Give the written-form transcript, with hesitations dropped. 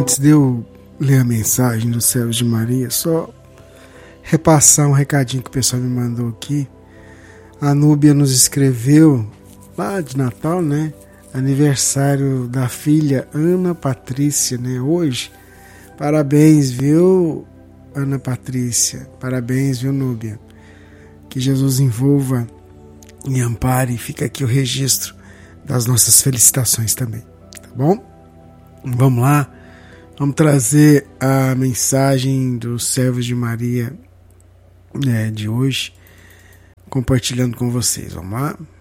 Antes de eu ler a mensagem dos servos de Maria, só repassar um recadinho que o pessoal me mandou aqui. A Núbia nos escreveu lá de Natal, né? Aniversário da filha Ana Patrícia, né? Hoje. Parabéns, viu, Ana Patrícia? Parabéns, viu, Núbia? Que Jesus envolva e ampare. Fica aqui o registro das nossas felicitações também, tá bom? Vamos lá. Vamos trazer a mensagem dos servos de Maria de hoje, compartilhando com vocês. Vamos lá?